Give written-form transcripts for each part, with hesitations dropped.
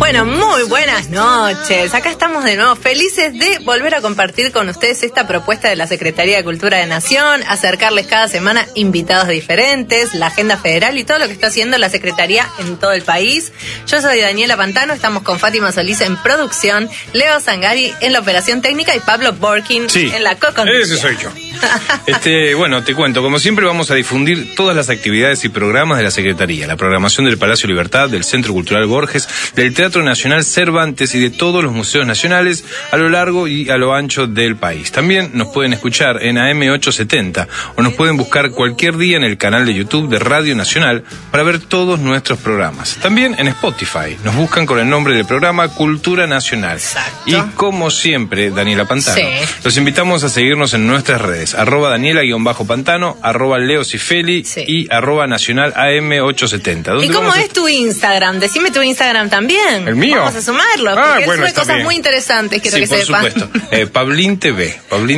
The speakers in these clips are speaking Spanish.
Bueno, muy buenas noches. Acá estamos de nuevo felices de volver a compartir con ustedes esta propuesta de la Secretaría de Cultura de Nación, acercarles cada semana invitados diferentes, la agenda federal y todo lo que está haciendo la Secretaría en todo el país. Yo soy Daniela Pantano, estamos con Fátima Solís en producción, Leo Zangari en la operación técnica y Pablo Borkin en la co-conducción. Ese soy yo. Bueno, te cuento, como siempre vamos a difundir todas las actividades y programas de la Secretaría, la programación del Palacio Libertad, del Centro Cultural Borges, del Teatro Nacional Cervantes y de todos los museos nacionales a lo largo y a lo ancho del país. También nos pueden escuchar en AM870 o nos pueden buscar cualquier día en el canal de YouTube de Radio Nacional para ver todos nuestros programas. También en Spotify nos buscan con el nombre del programa Cultura Nacional. Exacto. Y como siempre, Daniela Pantano, los invitamos a seguirnos en nuestras redes, @Daniela_Pantano, @LeoCifeli y @Nacional AM870. ¿Y cómo es tu Instagram? Decime tu Instagram también. ¿El mío? Vamos a sumarlo, porque él sube cosas muy interesantes, quiero que sepan. Sí, por supuesto. Pablín TV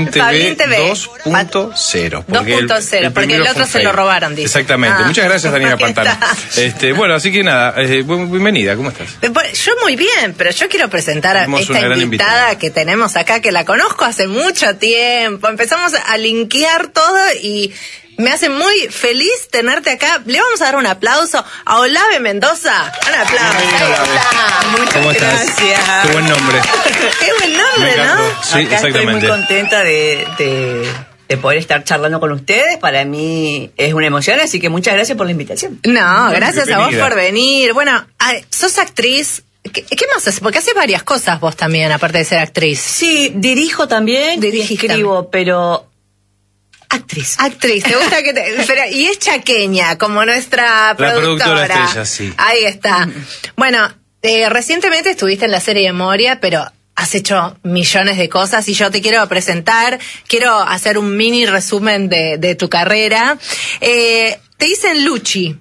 2.0. 2.0, porque el otro se lo robaron, dice. Exactamente. Muchas gracias, Daniela Pantano. Bueno, así que nada, bienvenida, ¿cómo estás? Yo muy bien, pero yo quiero presentar a esta invitada que tenemos acá, que la conozco hace mucho tiempo. Empezamos a linkear todo y me hace muy feliz tenerte acá. Le vamos a dar un aplauso a Olave Mendoza. Un aplauso. Muchas gracias. Qué buen nombre. Qué buen nombre, ¿no? Sí, acá exactamente. estoy muy contenta de poder estar charlando con ustedes. Para mí es una emoción, así que muchas gracias por la invitación. No, gracias a vos por venir. Bueno, sos actriz. ¿Qué más haces? Porque haces varias cosas vos también, aparte de ser actriz. Sí, dirijo también, escribo, pero... Actriz. ¿Te gusta que te...? Y es chaqueña, como nuestra productora. La productora estrella, sí. Ahí está. Bueno, recientemente estuviste en la serie de Moria, pero has hecho millones de cosas y yo te quiero presentar, quiero hacer un mini resumen de tu carrera. Te dicen Luchi.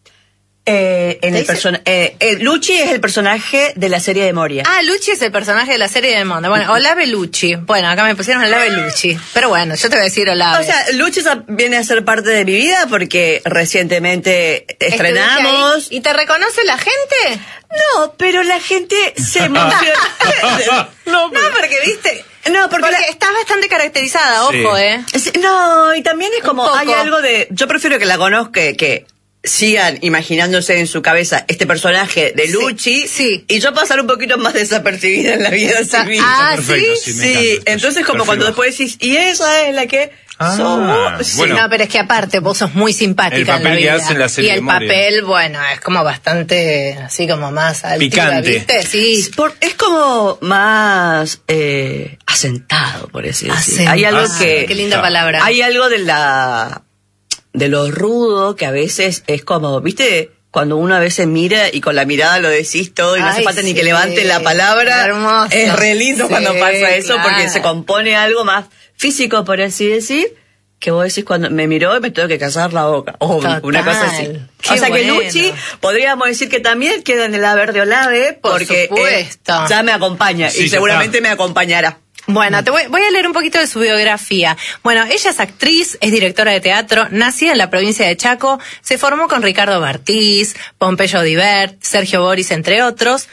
Luchi es el personaje de la serie de Moria. Luchi es el personaje de la serie de Moria. Bueno, Olave Luchi. Bueno, acá me pusieron Olave Luchi. Pero bueno, yo te voy a decir Olave. O sea, Luchi viene a ser parte de mi vida porque recientemente estrenamos. ¿Y te reconoce la gente? No, pero la gente se emociona. No, porque viste... No, porque estás bastante caracterizada, ojo, No, y también es como, hay algo de... Yo prefiero que la conozca, que sigan imaginándose en su cabeza este personaje de Luchi, y yo pasar un poquito más desapercibida en la vida civil. Sí. Entonces como cuando después decís, y esa es la que somos. Bueno. No, pero es que aparte vos sos muy simpática en la vida. En la serie y el papel, bueno, es como bastante, así como más altiva, picante. ¿viste? Sí. Es como más asentado, por así decirlo. Hay algo qué linda palabra. Hay algo de lo rudo que a veces es como, ¿viste? Cuando uno a veces mira y con la mirada lo decís todo y no hace falta ni que levante la palabra. Hermoso. Es re lindo cuando pasa eso, porque se compone algo más físico, por así decir, que vos decís cuando me miró y me tengo que callar la boca. Una cosa así. O sea que Luchi, podríamos decir que también queda en el haber de Olave, porque ya me acompaña y seguramente me acompañará. Bueno, voy a leer un poquito de su biografía. Bueno, ella es actriz, es directora de teatro, nacida en la provincia de Chaco, se formó con Ricardo Bartiz, Pompeyo Divert, Sergio Boris, entre otros.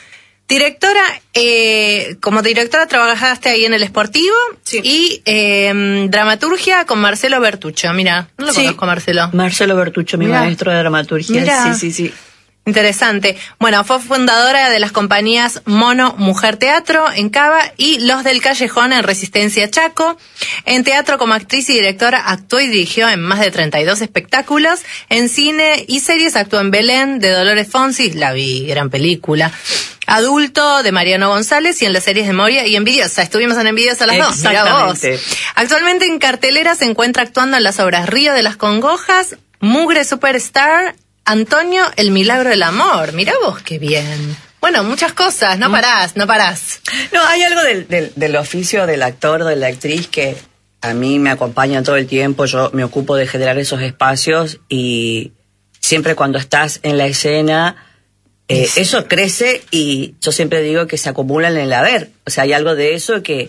Como directora trabajaste ahí en El Sportivo y dramaturgia con Marcelo Bertuccio. Mira, no lo conozco, Marcelo. Marcelo Bertuccio, mi maestro de dramaturgia. Mirá. Sí. Interesante. Bueno, fue fundadora de las compañías Mono Mujer Teatro en Cava y Los del Callejón en Resistencia Chaco. En teatro como actriz y directora actuó y dirigió en más de 32 espectáculos. En cine y series actuó en Belén de Dolores Fonsi, la vi, gran película. Adulto de Mariano González y en las series de Moria y Envidiosa. Estuvimos en Envidiosa las dos. Mirá vos. Actualmente en cartelera se encuentra actuando en las obras Río de las Congojas, Mugre Superstar, Antonio, El Milagro del Amor. Mirá vos qué bien. Bueno, muchas cosas, no parás. No, hay algo del oficio del actor, de la actriz que a mí me acompaña todo el tiempo. Yo me ocupo de generar esos espacios y siempre cuando estás en la escena, eso crece y yo siempre digo que se acumula en el haber. O sea, hay algo de eso que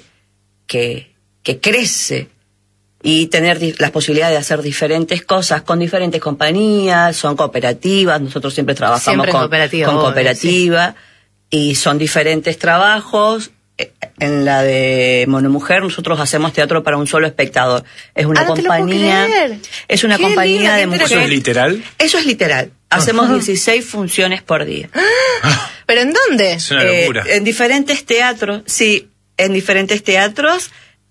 crece. Y tener las posibilidades de hacer diferentes cosas con diferentes compañías, son cooperativas, nosotros siempre trabajamos con cooperativa, y son diferentes trabajos. En la de Monomujer nosotros hacemos teatro para un solo espectador. Es una compañía, es una compañía de mujeres. ¿Eso es literal? Eso es literal. Hacemos 16 funciones por día. ¿Pero en dónde? Es una locura. En diferentes teatros, sí, en diferentes teatros,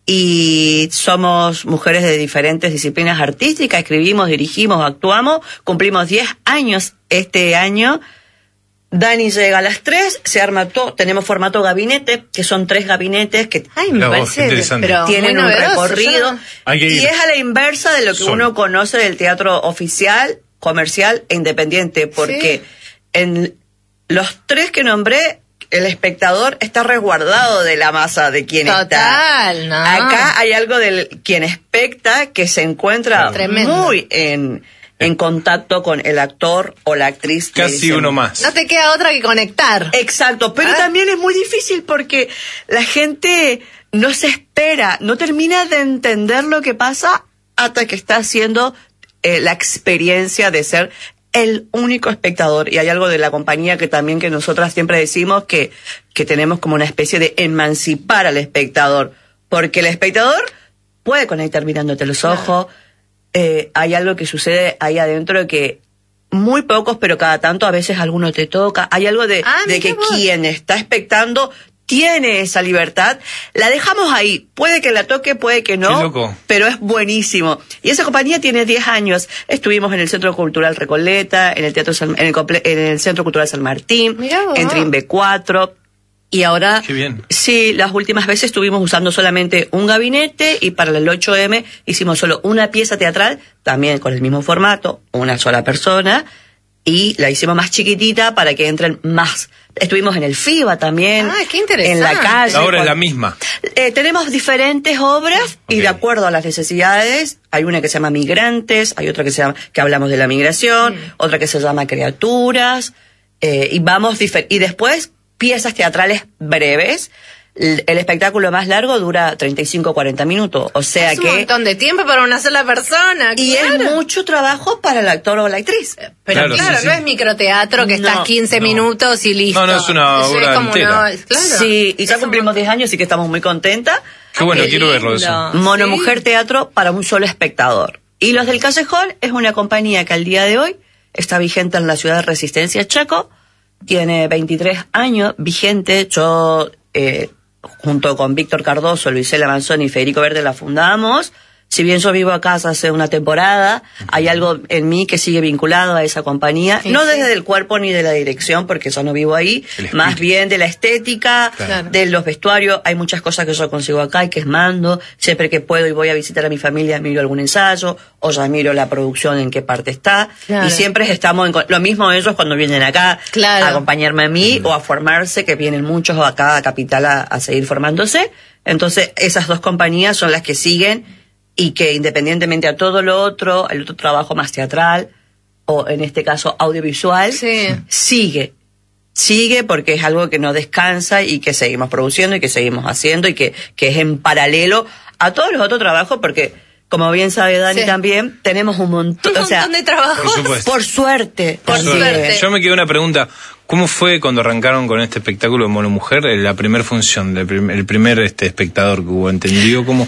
y somos mujeres de diferentes disciplinas artísticas, escribimos, dirigimos, actuamos, cumplimos 10 años este año. Dani llega a las 3, se arma todo, tenemos formato gabinete, que son 3 gabinetes que tienen un recorrido, y es a la inversa de lo que uno conoce del teatro oficial, comercial e independiente, porque en los 3 que nombré, el espectador está resguardado de la masa de quien está. No. Acá hay algo del quien especta que se encuentra muy en contacto con el actor o la actriz. Casi uno más. No te queda otra que conectar. Exacto, pero también es muy difícil porque la gente no se espera, no termina de entender lo que pasa hasta que está haciendo la experiencia de ser el único espectador. Y hay algo de la compañía que también que nosotras siempre decimos que tenemos como una especie de emancipar al espectador, porque el espectador puede conectar mirándote los ojos. Hay algo que sucede ahí adentro que muy pocos, pero cada tanto a veces alguno te toca. Hay algo de que quien está expectando tiene esa libertad. La dejamos ahí. Puede que la toque, puede que no, pero es buenísimo. Y esa compañía tiene 10 años. Estuvimos en el Centro Cultural Recoleta, en el Centro Cultural San Martín, en Trimbe 4. Y ahora, sí, las últimas veces estuvimos usando solamente un gabinete, y para el 8M hicimos solo una pieza teatral, también con el mismo formato, una sola persona, y la hicimos más chiquitita para que entren más. Estuvimos en el FIBA también, qué interesante. En la calle. La obra es la misma. Tenemos diferentes obras y de acuerdo a las necesidades, hay una que se llama Migrantes, hay otra que hablamos de la migración, otra que se llama Criaturas, y después piezas teatrales breves. El espectáculo más largo dura 35-40 minutos, o sea es un montón de tiempo para una sola persona. Y es mucho trabajo para el actor o la actriz. Pero claro, no es microteatro que estás 15 minutos y listo. No, es una obra entera. Sí, y ya cumplimos 10 años, así que estamos muy contentas. Qué bueno, quiero verlo eso. Monomujer Teatro para un solo espectador. Y Los del Callejón es una compañía que al día de hoy está vigente en la ciudad de Resistencia, Chaco. Tiene 23 años vigente. Yo, junto con Víctor Cardoso, Luisela Manzoni y Federico Verde, la fundamos. Si bien yo vivo acá hace una temporada, hay algo en mí que sigue vinculado a esa compañía. No desde el cuerpo ni de la dirección, porque yo no vivo ahí. Más bien de la estética, de los vestuarios. Hay muchas cosas que yo consigo acá y que es mando. Siempre que puedo y voy a visitar a mi familia, miro algún ensayo, o ya miro la producción en qué parte está. Y siempre estamos lo mismo ellos cuando vienen acá a acompañarme a mí o a formarse, que vienen muchos acá a Capital a seguir formándose. Entonces, esas dos compañías son las que siguen, y que independientemente a todo lo otro, el otro trabajo más teatral, o en este caso audiovisual, sigue porque es algo que no descansa y que seguimos produciendo y que seguimos haciendo y que es en paralelo a todos los otros trabajos, porque como bien sabe Dani también, tenemos un montón de trabajo. Por suerte. Yo me quedé una pregunta. ¿Cómo fue cuando arrancaron con este espectáculo de Monomujer, la primera función, el primer espectador que hubo? ¿Entendido cómo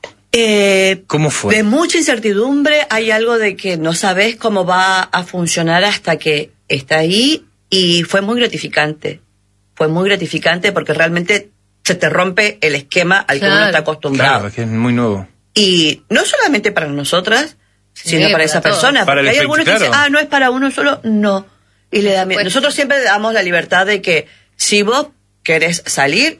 fue? De mucha incertidumbre, hay algo de que no sabes cómo va a funcionar hasta que está ahí, y fue muy gratificante. Fue muy gratificante porque realmente se te rompe el esquema al que uno está acostumbrado. Claro, que es muy nuevo. Y no solamente para nosotras, sino para esa persona. Porque hay algunos que dicen, no es para uno solo, no. Y le da miedo. Nosotros siempre damos la libertad de que si vos querés salir,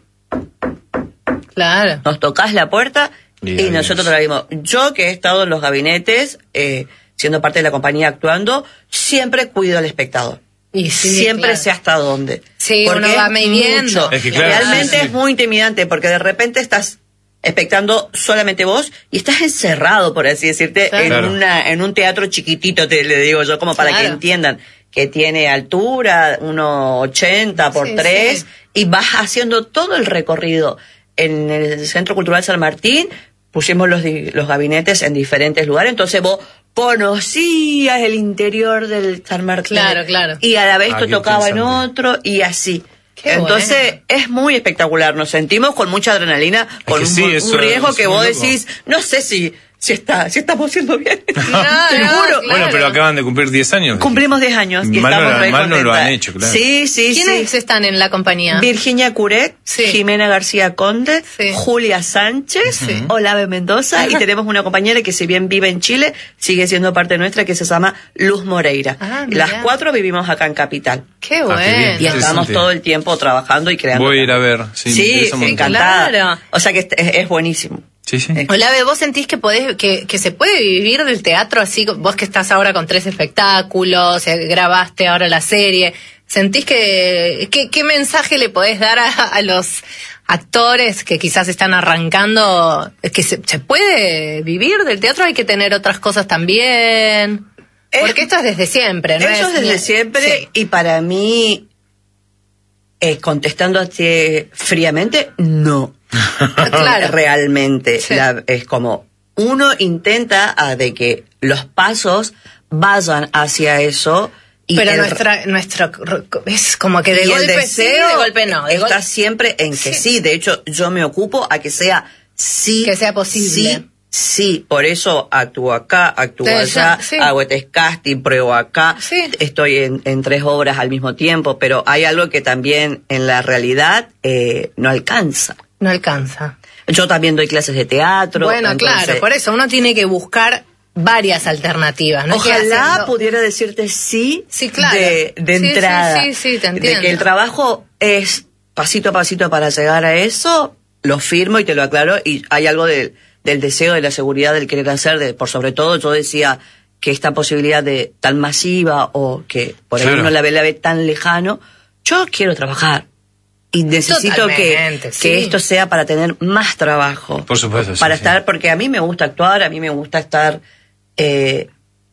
nos tocás la puerta y nosotros te la dimos. Yo, que he estado en los gabinetes, siendo parte de la compañía actuando, siempre cuido al espectador. Y siempre sé hasta dónde. Sí, porque uno va midiendo. Realmente es muy intimidante, porque de repente estás expectando solamente vos y estás encerrado, por así decirte, en un teatro chiquitito, le digo yo, como para que entiendan, que tiene altura, 1,80 por 3, y vas haciendo todo el recorrido. En el Centro Cultural San Martín pusimos los gabinetes en diferentes lugares, entonces vos conocías el interior del San Martín. Claro. Y a la vez te tocaba en otro, y así. Entonces es muy espectacular, nos sentimos con mucha adrenalina, con un riesgo que vos decís, no sé si estamos haciendo bien. Seguro. Bueno, pero acaban de cumplir 10 años. Cumplimos 10 años y mal no lo han hecho, claro. Sí. ¿Quiénes están en la compañía? Virginia Curet, Jimena García Conde, Julia Sánchez, Olave Mendoza, y tenemos una compañera que, si bien vive en Chile, sigue siendo parte nuestra, que se llama Luz Moreira. Las 4 vivimos acá en Capital. Qué bueno. Y estamos todo el tiempo trabajando y creando. Voy a ir a ver. Sí, encantada. Claro. O sea que es buenísimo. Sí. Olave, ¿vos sentís que que se puede vivir del teatro así? Vos que estás ahora con 3 espectáculos, grabaste ahora la serie, ¿sentís qué mensaje le podés dar a los actores que quizás están arrancando? ¿Que se puede vivir del teatro? ¿Hay que tener otras cosas también? Porque esto es desde siempre, ¿no? Eso es desde siempre, y para mí, contestándote fríamente, no. Claro. Realmente es como uno intenta de que los pasos vayan hacia eso, pero nuestro es como que de golpe deseo de golpe no, está siempre en que sí. De hecho, yo me ocupo a que sea que sea posible. Sí, por eso actúo acá, actúo allá, hago este casting, pruebo acá, estoy en 3 obras al mismo tiempo, pero hay algo que también en la realidad no alcanza. No alcanza. Yo también doy clases de teatro. Bueno, entonces, claro, por eso uno tiene que buscar varias alternativas. ¿No? Ojalá pudiera decirte claro. de entrada. Sí, te entiendo. De que el trabajo es pasito a pasito para llegar a eso, lo firmo y te lo aclaro, y hay algo del deseo, de la seguridad, del querer hacer, por sobre todo yo decía que esta posibilidad de tan masiva, o que por ahí uno la ve tan lejano, yo quiero trabajar. Y necesito que esto sea para tener más trabajo. Por supuesto. Para estar, porque a mí me gusta actuar, a mí me gusta estar en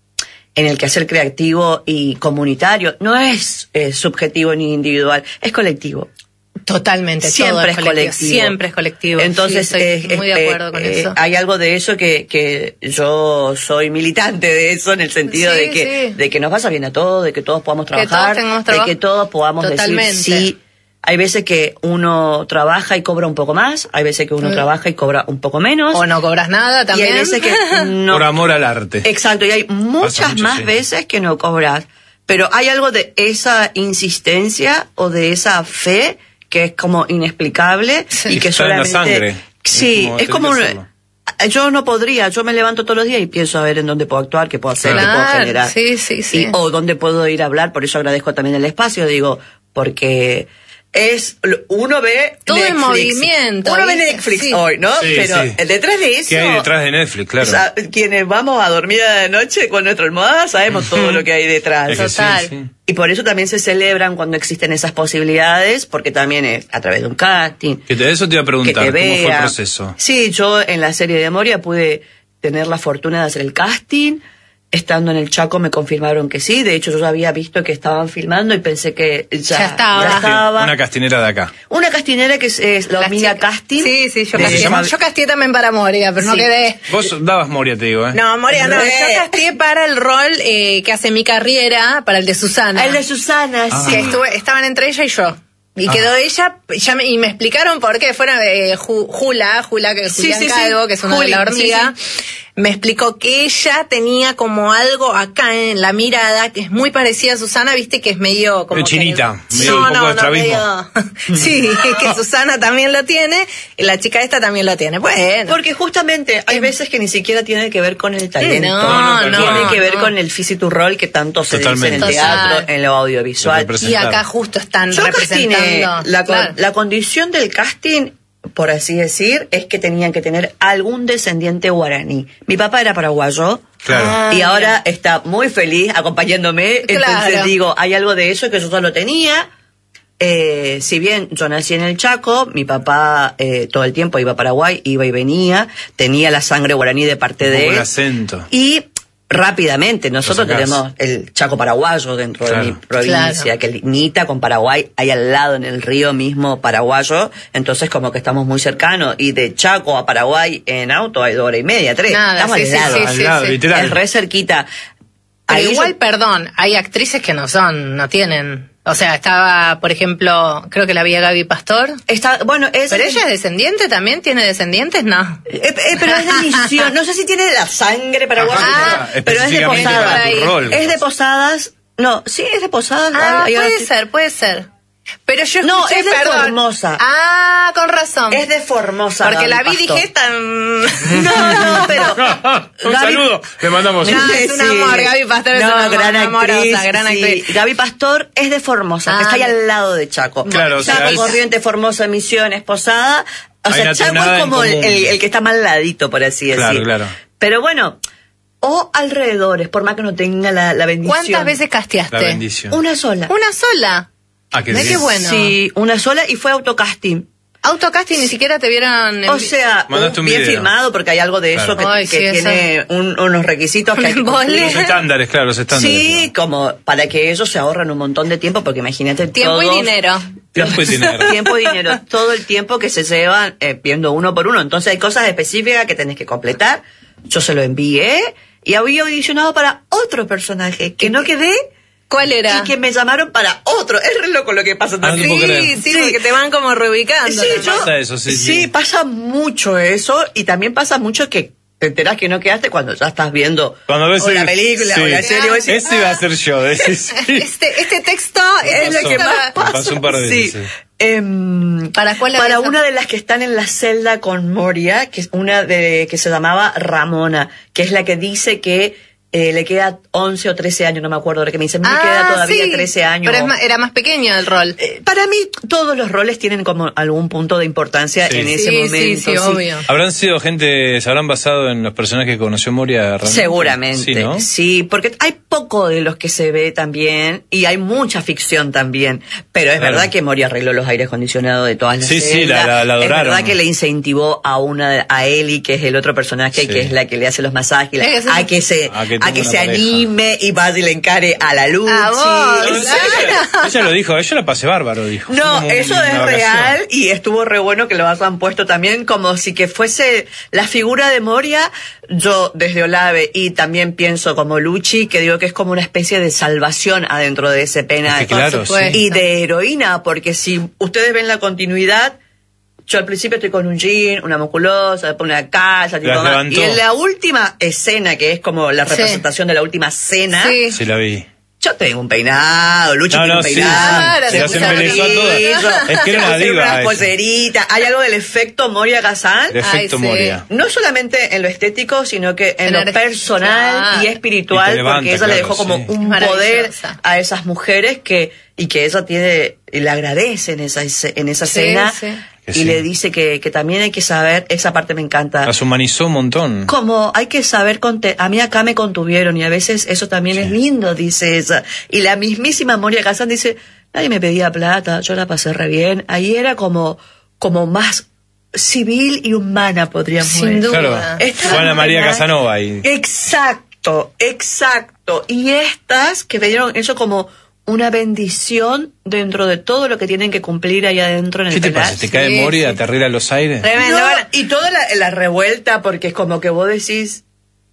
el quehacer creativo y comunitario. No es subjetivo ni individual, es colectivo. Totalmente. Siempre es colectivo. Siempre es colectivo. Entonces, estoy muy de acuerdo con eso. Hay algo de eso que yo soy militante de eso, en el sentido de que nos vaya bien a todos, de que todos podamos trabajar, de que todos podamos decir sí. Hay veces que uno trabaja y cobra un poco más, hay veces que uno trabaja y cobra un poco menos. O no cobras nada también. Y hay veces que no. Por amor al arte. Exacto, y hay muchas más veces que no cobras. Pero hay algo de esa insistencia o de esa fe que es como inexplicable y que está solamente... en la sangre. Sí, es como... Yo no podría, yo me levanto todos los días y pienso a ver en dónde puedo actuar, qué puedo hacer, qué puedo generar. Sí. O dónde puedo ir a hablar, por eso agradezco también el espacio, digo, porque... uno ve todo Netflix. En movimiento. Uno ve Netflix hoy, ¿no? Pero detrás de eso... ¿Qué hay detrás de Netflix? Claro. O sea, quienes vamos a dormir de noche con nuestra almohada sabemos todo lo que hay detrás. Total. Sí. Y por eso también se celebran cuando existen esas posibilidades, porque también es a través de un casting. Eso te iba a preguntar, ¿cómo fue el proceso? Sí, yo en la serie de Moria pude tener la fortuna de hacer el casting. Estando en el Chaco me confirmaron que sí. De hecho, yo ya había visto que estaban filmando y pensé que ya estaba. Una castinera de acá. Una castinera que es la hormiga casting. Sí, yo castié también para Moria, pero no quedé. Vos dabas Moria, te digo, ¿eh? No, Moria no. Yo castié para el rol que hace mi carrera, para el de Susana. El de Susana, sí. Que estaban entre ella y yo. Y quedó ella, y me explicaron por qué. Fueron Julián Calvo, que es una de la hormiga. Me explicó que ella tenía como algo acá en la mirada que es muy parecida a Susana, viste, que es medio como chinita, medio un poco de estrabismo. Sí, que Susana también lo tiene y la chica esta también lo tiene. Bueno, porque justamente hay veces que ni siquiera tiene que ver con el talento, no, tiene que ver con el physique role que tanto se dice en el teatro, en lo audiovisual. Y acá justo están representando. La condición del casting, por así decir, es que tenían que tener algún descendiente guaraní. Mi papá era paraguayo, y ahora está muy feliz acompañándome. Entonces digo, hay algo de eso que yo solo tenía. Si bien yo nací en el Chaco, mi papá todo el tiempo iba a Paraguay, iba y venía, tenía la sangre guaraní de parte de él. El acento. Y rápidamente, nosotros tenemos el Chaco paraguayo dentro de mi provincia, que limita con Paraguay, hay al lado en el río mismo paraguayo, entonces como que estamos muy cercanos, y de Chaco a Paraguay en auto hay 2 horas y media, 3, estamos al lado, literal. es re cerquita. Pero igual, perdón, hay actrices que no tienen O sea, estaba, por ejemplo, creo que la vi a Gaby Pastor. Bueno, ¿Pero ella es descendiente también? ¿Tiene descendientes? No. Pero es de misión. No sé si tiene la sangre paraguaya, pero es de Posadas. Es de Posadas. No, sí, es de Posadas. Puede ser. Pero yo no, escuché, es de Formosa. Ah, con razón. Es de Formosa. Porque Gaby la vi Pastor. dije tan... No, pero... Un saludo, le mandamos No, es un amor, Gaby Pastor es una gran amorosa, gran actriz. Gaby Pastor es de Formosa, que está ahí al lado de Chaco. Claro, Chaco, Corrientes, Formosa, Misiones, Posada. O sea, Chaco es como el que está más al ladito, por así decir. Claro. Pero bueno, o alrededores, por más que no tenga la bendición. ¿Cuántas veces casteaste? La bendición. Una sola. ¿Una sola? Ah, qué Mirá qué bueno. Sí, una sola y fue autocasting. Autocasting ni siquiera te vieron... O sea, bien filmado, porque hay algo de eso que tiene unos requisitos que hay que cumplir. Los estándares, claro, los estándares. Sí, como para que ellos se ahorran un montón de tiempo, porque imagínate Tiempo y dinero. Tiempo y dinero. Tiempo y dinero. Todo el tiempo que se llevan viendo uno por uno. Entonces hay cosas específicas que tenés que completar. Yo se lo envié y había audicionado para otro personaje que no quedé. ¿Cuál era? Y que me llamaron para otro. Es re loco lo que pasa también. Sí, porque te van como reubicando. Sí, pasa mucho eso. Y también pasa mucho que te enterás que no quedaste cuando ya estás viendo la película o la serie. Ese iba a ser yo. Este texto es lo que más pasa. Pasó un par de veces. Para una de las que están en la celda con Moria, que es una que se llamaba Ramona, que es la que dice que le queda 11 o 13 años, no me acuerdo, ahora que me dicen, me queda todavía 13 años. Pero era más pequeño el rol. Para mí, todos los roles tienen como algún punto de importancia en ese momento. Sí, obvio. ¿Habrán sido se habrán basado en los personajes que conoció Moria realmente? Seguramente, sí, ¿no? Sí, porque hay poco de los que se ve también, y hay mucha ficción también, pero es verdad que Moria arregló los aires acondicionados de todas las celdas. Sí, la adoraron. Es verdad que le incentivó a Eli, que es el otro personaje, que es la que le hace los masajes, a que se anime y vaya y le encare a la lucha. Ella lo dijo, yo la pasé bárbaro, dijo. No, eso es real y estuvo re bueno que lo hayan puesto también como si que fuese la figura de Moria. Yo desde Olave y también pienso como Luchi, que digo que es como una especie de salvación adentro de ese penal. Claro, y de heroína, porque si ustedes ven la continuidad, yo al principio estoy con un jean, una musculosa, después una calza, y en la última escena, que es como la representación de la última cena, sí la vi. Yo tengo un peinado, Luchi tiene un peinado. Se las embelezó a todas. Es que era una diva. Unas polseritas. Hay algo del efecto Moria Kazan. El efecto Moria. No solamente en lo estético, sino que en lo personal y espiritual, porque ella le dejó como un poder a esas mujeres que ella tiene, y le agradece en esa escena. Y le dice que también hay que saber, esa parte me encanta. Las humanizó un montón. Como hay que saber, a mí acá me contuvieron y a veces eso también es lindo, dice ella. Y la mismísima Moria Kazan dice, nadie me pedía plata, yo la pasé re bien. Ahí era como más civil y humana, podríamos decir. Sin duda. Claro. Juana María Casanova ahí. Exacto. Y estas que me dieron eso como una bendición dentro de todo lo que tienen que cumplir ahí adentro en el penal. ¿Qué te pasa? ¿Te cae Moria? ¿Te arregla los aires? Tremendo. No, y toda la revuelta, porque es como que vos decís,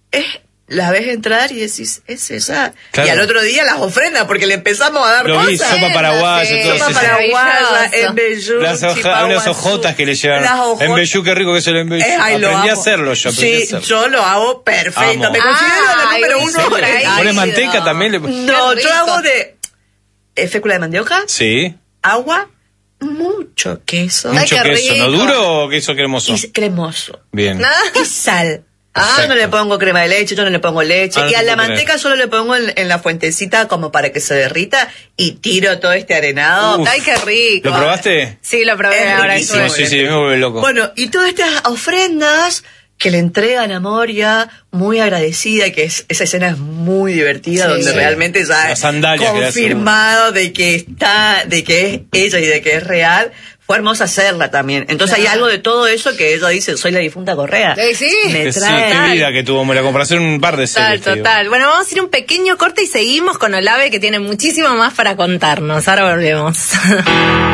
la ves entrar y decís, es esa. Claro. Y al otro día las ofrendas, porque le empezamos a dar cosas. Vi, sopa paraguaya, todo eso. Sopa paraguaya, embellú. Unas hojotas que le llevan. Embellú, qué rico que es el embellú. Aprendí a hacerlo yo. Yo lo hago perfecto. Me considero la número uno. ¿Pones manteca también? No, yo hago fécula de mandioca. Sí. Agua. Mucho queso. Mucho queso. ¿No duro o queso cremoso? Y cremoso. Bien. Y sal. Yo no le pongo crema de leche, yo no le pongo leche. Y a la manteca solo le pongo en la fuentecita como para que se derrita y tiro todo este arenado. ¡Ay, qué rico! ¿Lo probaste? Sí, lo probé. Ahora sí, me vuelve loco. Bueno, y todas estas ofrendas que le entregan a Moria, muy agradecida, que esa escena es muy divertida, donde realmente ya es confirmado de que es ella y de que es real. Fue hermosa hacerla también. Entonces hay algo de todo eso que ella dice, soy la difunta Correa. Sí. Me trae. Qué vida que tuvo, me la compré hacer un par de series. Total. Bueno, vamos a ir un pequeño corte y seguimos con Olave, que tiene muchísimo más para contarnos. Ahora volvemos.